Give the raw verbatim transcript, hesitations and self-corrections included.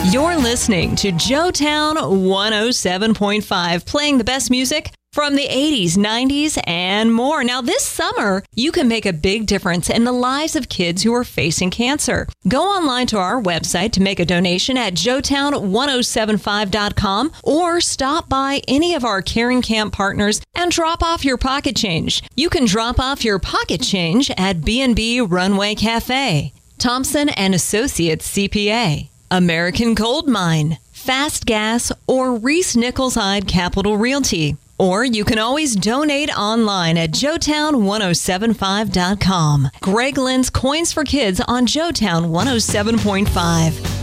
You're listening to Joetown one oh seven point five, playing the best music from the eighties, nineties, and more. Now, this summer, you can make a big difference in the lives of kids who are facing cancer. Go online to our website to make a donation at joetown one oh seven five dot com or stop by any of our Caring Camp partners and drop off your pocket change. You can drop off your pocket change at B and B Runway Cafe, Thompson and Associates C P A, American Gold Mine, Fast Gas, or Reese Nichols Hyde Capital Realty. Or you can always donate online at joetown one oh seven five dot com. Greg Lynn's Coins for Kids on Joetown one oh seven point five.